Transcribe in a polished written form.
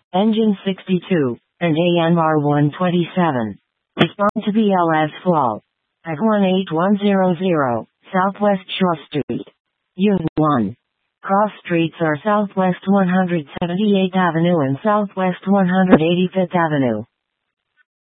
Engine 62, and AMR 127. Respond to BLS flaw at 18100 Southwest Shore Street. Unit 1. Cross streets are Southwest 178th Avenue and Southwest 185th Avenue.